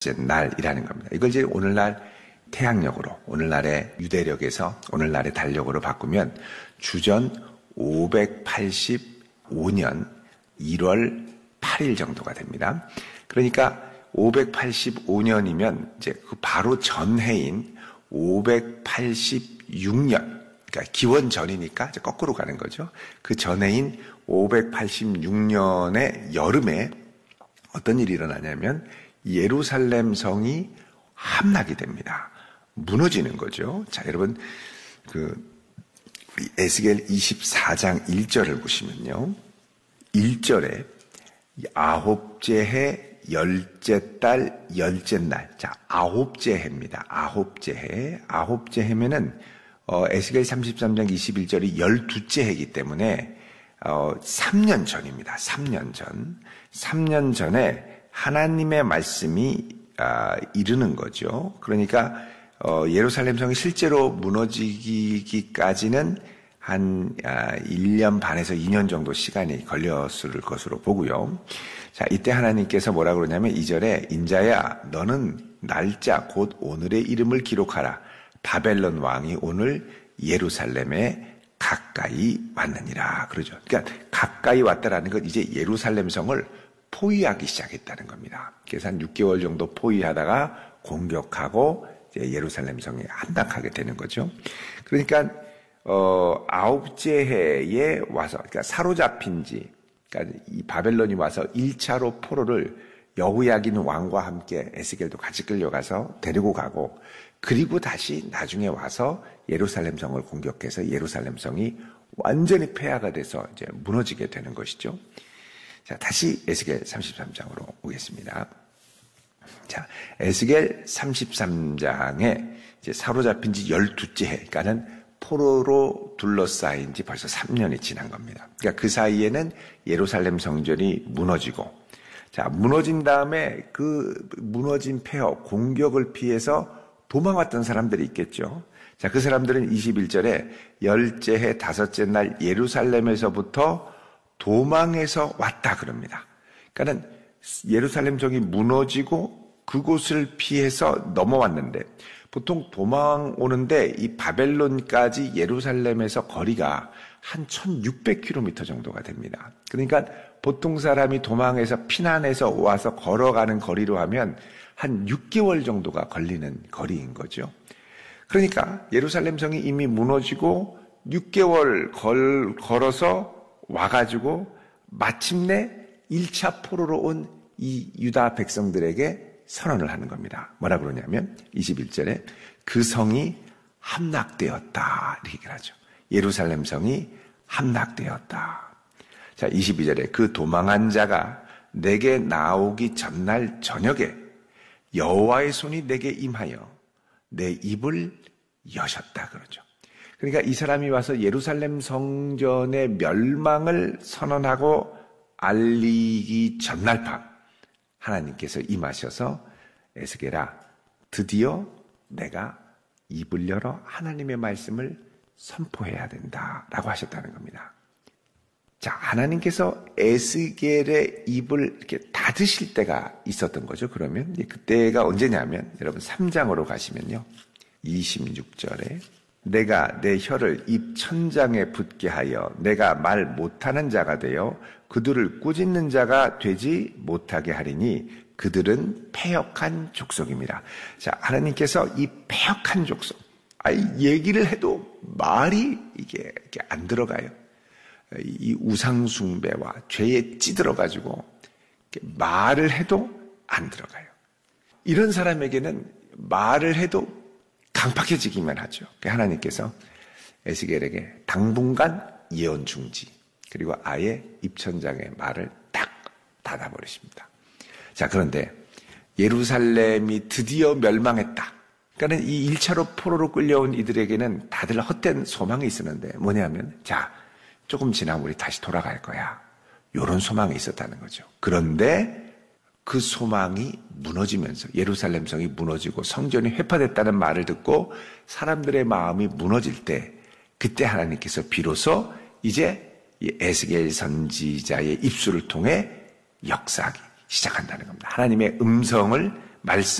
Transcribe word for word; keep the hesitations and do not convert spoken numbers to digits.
날이라는 겁니다. 이걸 이제 오늘날 태양력으로, 오늘날의 유대력에서 오늘날의 달력으로 바꾸면 주전 오백팔십오 년 일월 팔일 정도가 됩니다. 그러니까 오백팔십오 년이면 이제 그 바로 전해인 오백팔십육 년, 그러니까 기원 전이니까 이제 거꾸로 가는 거죠. 그 전해인 오백팔십육 년의 여름에 어떤 일이 일어나냐면 예루살렘 성이 함락이 됩니다. 무너지는 거죠. 자, 여러분, 그, 에스겔 이십사 장 일 절을 보시면요. 일 절에 아홉째 해, 열째 달, 열째 날. 자, 아홉째 해입니다. 아홉째 해. 아홉째 해면은, 어, 에스겔 삼십삼 장 이십일 절이 열두째 해이기 때문에, 어, 삼 년 전입니다. 삼 년 전. 삼 년 전에 하나님의 말씀이, 아, 이르는 거죠. 그러니까, 어, 예루살렘 성이 실제로 무너지기까지는 한 아, 일 년 반에서 이 년 정도 시간이 걸렸을 것으로 보고요. 자, 이때 하나님께서 뭐라 그러냐면 이 절에 인자야 너는 날짜 곧 오늘의 이름을 기록하라. 바벨론 왕이 오늘 예루살렘에 가까이 왔느니라. 그러죠. 그러니까 가까이 왔다라는 건 이제 예루살렘 성을 포위하기 시작했다는 겁니다. 그래서 한 육 개월 정도 포위하다가 공격하고 예루살렘 성에 함락하게 되는 거죠. 그러니까 어, 아홉째 해에 와서, 그러니까 사로잡힌 지, 그러니까 이 바벨론이 와서 일 차로 포로를 여호야긴 왕과 함께 에스겔도 같이 끌려가서 데리고 가고, 그리고 다시 나중에 와서 예루살렘 성을 공격해서 예루살렘 성이 완전히 폐하가 돼서 이제 무너지게 되는 것이죠. 자, 다시 에스겔 삼십삼 장으로 오겠습니다. 자, 에스겔 삼십삼 장에 이제 사로잡힌 지 열두째 해, 그러니까는 포로로 둘러싸인 지 벌써 삼 년이 지난 겁니다. 그러니까 그 사이에는 예루살렘 성전이 무너지고, 자, 무너진 다음에 그 무너진 폐허, 공격을 피해서 도망왔던 사람들이 있겠죠. 자, 그 사람들은 이십일 절에 열째 해 다섯째 날 예루살렘에서부터 도망해서 왔다 그럽니다. 그러니까는 예루살렘 성이 무너지고 그곳을 피해서 넘어왔는데, 보통 도망오는데 이 바벨론까지 예루살렘에서 거리가 한 천육백 킬로미터 정도가 됩니다. 그러니까 보통 사람이 도망해서 피난해서 와서 걸어가는 거리로 하면 한 육 개월 정도가 걸리는 거리인 거죠. 그러니까 예루살렘 성이 이미 무너지고 육 개월 걸, 걸어서 와가지고 마침내 일 차 포로로 온 이 유다 백성들에게 선언을 하는 겁니다. 뭐라 그러냐면 이십일 절에 그 성이 함락되었다 이렇게 얘기를 하죠. 예루살렘 성이 함락되었다. 자, 이십이 절에 그 도망한 자가 내게 나오기 전날 저녁에 여호와의 손이 내게 임하여 내 입을 여셨다 그러죠. 그러니까 이 사람이 와서 예루살렘 성전의 멸망을 선언하고 알리기 전날 밤 하나님께서 임하셔서 에스겔아, 드디어 내가 입을 열어 하나님의 말씀을 선포해야 된다라고 하셨다는 겁니다. 자, 하나님께서 에스겔의 입을 이렇게 닫으실 때가 있었던 거죠. 그러면 그때가 언제냐면 여러분 삼 장으로 가시면요. 이십육 절에 내가 내 혀를 입 천장에 붙게 하여 내가 말 못하는 자가 되어 그들을 꾸짖는 자가 되지 못하게 하리니 그들은 패역한 족속입니다. 자, 하나님께서 이 패역한 족속, 아이 얘기를 해도 말이 이게, 이게 안 들어가요. 이 우상숭배와 죄에 찌들어가지고 말을 해도 안 들어가요. 이런 사람에게는 말을 해도 강팍해지기만 하죠. 하나님께서 에스겔에게 당분간 예언 중지, 그리고 아예 입천장의 말을 딱 닫아버리십니다. 자, 그런데 예루살렘이 드디어 멸망했다. 그러니까 이 일 차로 포로로 끌려온 이들에게는 다들 헛된 소망이 있었는데 뭐냐면, 자, 조금 지나면 우리 다시 돌아갈 거야. 이런 소망이 있었다는 거죠. 그런데 그 소망이 무너지면서 예루살렘 성이 무너지고 성전이 회파됐다는 말을 듣고 사람들의 마음이 무너질 때, 그때 하나님께서 비로소 이제 에스겔 선지자의 입술을 통해 역사하기 시작한다는 겁니다. 하나님의 음성을 말씀